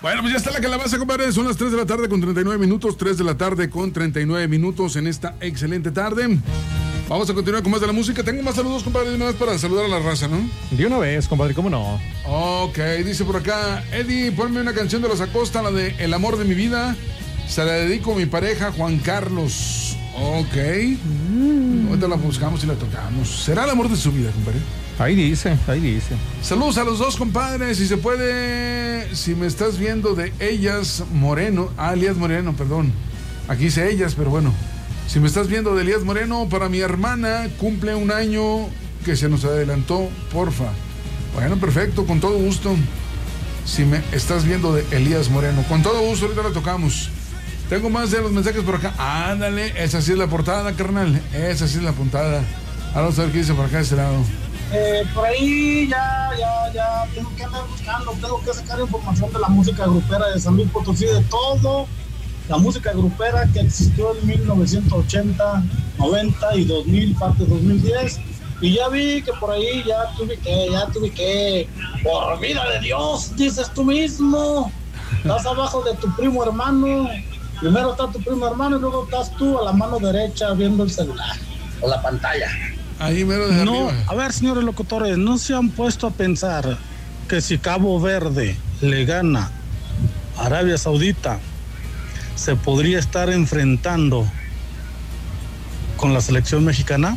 Bueno, pues ya está la calabaza, compadre. Son las 3 de la tarde con 39 minutos. 3 de la tarde con 39 minutos en esta excelente tarde. Vamos a continuar con más de la música. Tengo más saludos, compadre, de una vez para saludar a la raza, ¿no? De una vez, compadre, ¿cómo no? Ok, dice por acá, Eddie, ponme una canción de Los Acosta, la de El amor de mi vida. Se la dedico a mi pareja, Juan Carlos. Ok. Ahorita la buscamos y la tocamos. ¿Será el amor de su vida, compadre? Ahí dice. Saludos a los dos, compadres. Si se puede, si me estás viendo de Elías Moreno. Elías Moreno, perdón. Aquí dice ellas, pero bueno. Si me estás viendo de Elías Moreno, para mi hermana, cumple un año que se nos adelantó, porfa. Bueno, perfecto, con todo gusto. Si me estás viendo de Elías Moreno, con todo gusto, ahorita la tocamos. Tengo más de los mensajes por acá. Ándale, esa sí es la portada, carnal. Esa sí es la portada. Vamos a ver qué dice por acá de ese lado. Por ahí ya tengo que andar buscando, tengo que sacar información de la música grupera de San Luis Potosí, de todo la música grupera que existió en 1980, 90 y 2000, parte 2010, y ya vi que por ahí ya tuve que, por vida de Dios, dices tú mismo, estás abajo de tu primo hermano, primero está tu primo hermano y luego estás tú a la mano derecha viendo el celular o la pantalla. Ahí mero de No, arriba. a ver, señores locutores, ¿no se han puesto a pensar que si Cabo Verde le gana a Arabia Saudita, se podría estar enfrentando con la selección mexicana?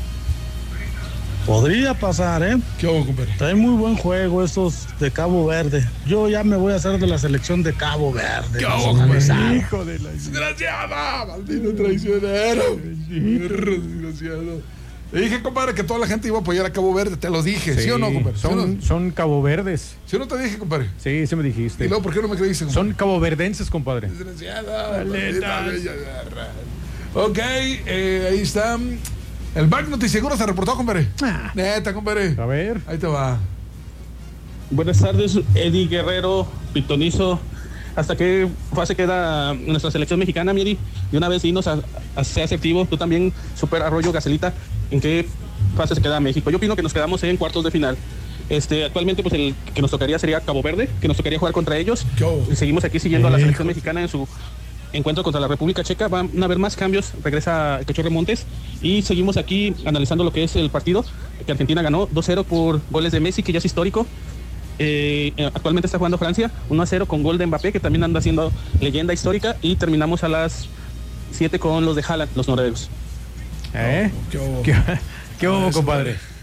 Podría pasar, ¿eh? ¿Qué hago, compadre? Trae muy buen juego estos de Cabo Verde. Yo ya me voy a hacer de la selección de Cabo Verde. ¿Qué hago, compadre? Hijo de la... ¡Desgraciada! ¡Maldito traicionero! Perro desgraciado. Le dije, compadre, que toda la gente iba a apoyar a Cabo Verde. Te lo dije, ¿sí o no, compadre? Son caboverdes. ¿Sí o no te dije, compadre? Sí, me dijiste. ¿Y luego por qué no me creíste, compadre? Son caboverdenses, compadre. Desgraciada. Maldita bella garra. Ok, ahí está. El Bank Notiseguro se reportó, compadre. Neta, compadre. A ver. Ahí te va. Buenas tardes, Eddie Guerrero, Pitonizo. ¿Hasta qué fase queda nuestra selección mexicana, mi Eddie? De una vez dinos a ser asertivo. Tú también, Super Arroyo, Gacelita. ¿En qué fase se queda México? Yo opino que nos quedamos en cuartos de final. Actualmente, pues el que nos tocaría sería Cabo Verde, que nos tocaría jugar contra ellos. Y seguimos aquí siguiendo a la selección mexicana en su encuentro contra la República Checa. Van a haber más cambios. Regresa Quecho Remontes. Y seguimos aquí analizando lo que es el partido, que Argentina ganó 2-0 por goles de Messi, que ya es histórico. Actualmente está jugando Francia 1-0 con gol de Mbappé, que también anda siendo leyenda histórica, y terminamos a las 7 con los de Haaland, los noruegos. ¿Qué hubo? ¿Qué hubo, compadre?